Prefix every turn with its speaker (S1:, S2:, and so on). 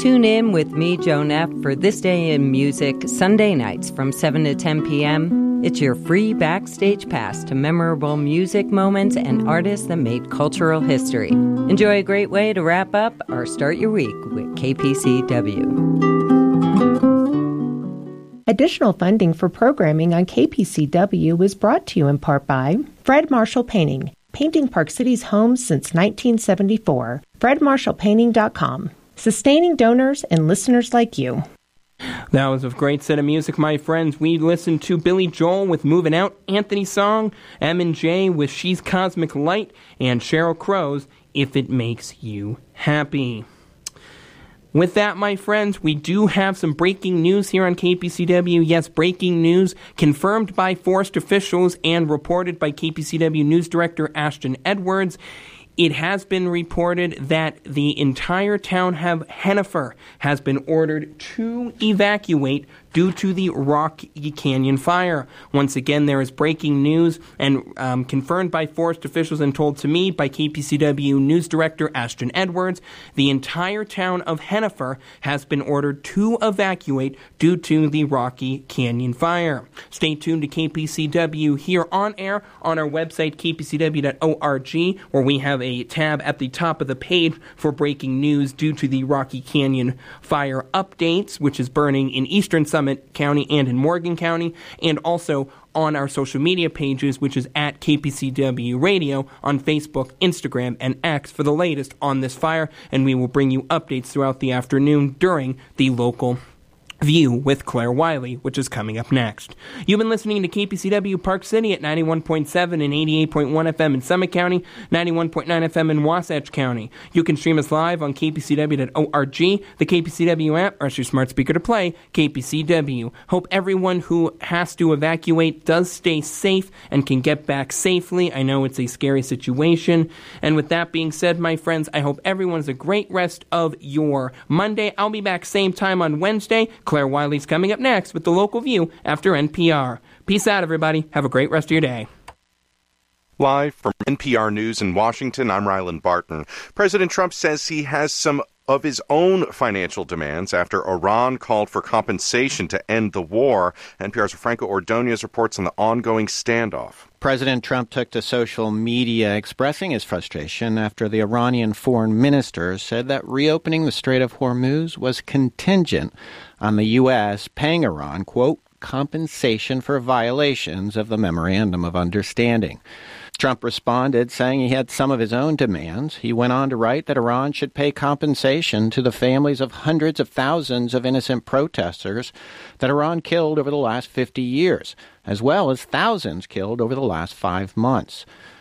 S1: Tune in with me, Joan F., for This Day in Music, Sunday nights from 7 to 10 p.m. It's your free backstage pass to memorable music moments and artists that made cultural history. Enjoy a great way to wrap up or start your week with KPCW.
S2: Additional funding for programming on KPCW was brought to you in part by Fred Marshall Painting, painting Park City's homes since 1974. FredMarshallPainting.com. Sustaining donors and listeners like you.
S3: That was a great set of music, my friends. We listened to Billy Joel with Moving Out, Anthony Song, M&J with She's Cosmic Light, and Sheryl Crow's If It Makes You Happy. With that, my friends, we do have some breaking news here on KPCW. Yes, breaking news confirmed by forest officials and reported by KPCW News Director Ashton Edwards. It has been reported that the entire town of Hennifer has been ordered to evacuate due to the Rocky Canyon fire. Once again, there is breaking news and confirmed by forest officials and told to me by KPCW News Director Ashton Edwards. The entire town of Hennifer has been ordered to evacuate due to the Rocky Canyon fire. Stay tuned to KPCW here on air on our website, kpcw.org, where we have a tab at the top of the page for breaking news due to the Rocky Canyon fire updates, which is burning in eastern Summit County and in Morgan County, and also on our social media pages, which is at KPCW Radio on Facebook, Instagram, and X for the latest on this fire, and we will bring you updates throughout the afternoon during the local View with Claire Wiley, which is coming up next. You've been listening to KPCW Park City at 91.7 and 88.1 FM in Summit County, 91.9 FM in Wasatch County. You can stream us live on kpcw.org, the KPCW app, or your smart speaker to play KPCW. Hope everyone who has to evacuate does stay safe and can get back safely. I know it's a scary situation. And with that being said, my friends, I hope everyone has a great rest of your Monday. I'll be back same time on Wednesday. Claire Wiley's coming up next with the local view after NPR. Peace out, everybody. Have a great rest of your day.
S4: Live from NPR News in Washington, I'm Ryland Barton. President Trump says he has some of his own financial demands after Iran called for compensation to end the war. NPR's Franco Ordonez reports on the ongoing standoff.
S5: President Trump took to social media expressing his frustration after the Iranian foreign minister said that reopening the Strait of Hormuz was contingent on the U.S. paying Iran, quote, compensation for violations of the Memorandum of Understanding. Trump responded, saying he had some of his own demands. He went on to write that Iran should pay compensation to the families of hundreds of thousands of innocent protesters that Iran killed over the last 50 years, as well as thousands killed over the last 5 months.